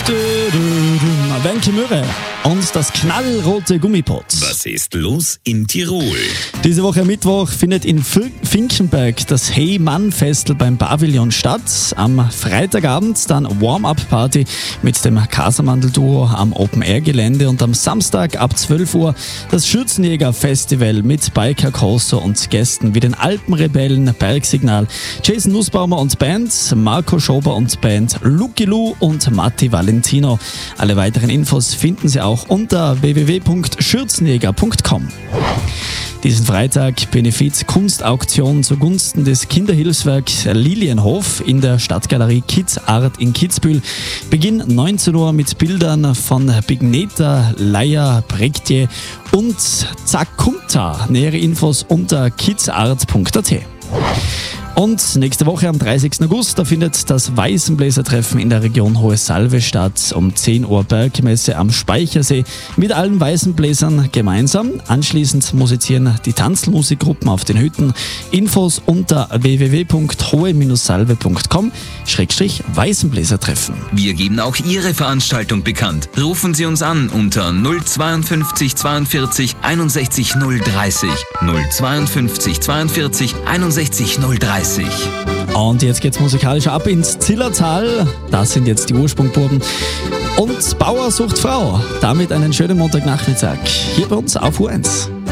Wenke Mürre und das knallrote Gummipot. Was ist los in Tirol? Diese Woche Mittwoch findet in Finkenberg das Hey Mann Festel beim Pavillon statt. Am Freitagabend dann Warm-Up-Party mit dem Casamandel-Duo am Open-Air-Gelände und am Samstag ab 12 Uhr das Schürzenjäger-Festival mit Biker Corso und Gästen wie den Alpenrebellen, Bergsignal, Jason Nussbaumer und Band, Marco Schober und Band, Lucky Lou und Matti Valentino. Alle weiteren Infos finden Sie auch unter www.schürzenjäger.com. Diesen Freitag Benefiz-Kunstauktion zugunsten des Kinderhilfswerks Lilienhof in der Stadtgalerie Kids Art in Kitzbühel. Beginn 19 Uhr mit Bildern von Bigneta, Leia, Brektie und Zakumta. Nähere Infos unter kidsart.at. Und nächste Woche am 30. August, da findet das Weißenbläsertreffen in der Region Hohe Salve statt. Um 10 Uhr Bergmesse am Speichersee mit allen Weißenbläsern gemeinsam. Anschließend musizieren die Tanzmusikgruppen auf den Hütten. Infos unter www.hohe-salve.com/Weißenbläsertreffen. Wir geben auch Ihre Veranstaltung bekannt. Rufen Sie uns an unter 052 42 61 030. 052 42 61 030. Und jetzt geht's musikalisch ab ins Zillertal. Das sind jetzt die Ursprungbuben. Und Bauer sucht Frau. Damit einen schönen Montagnachmittag. Hier bei uns auf U1.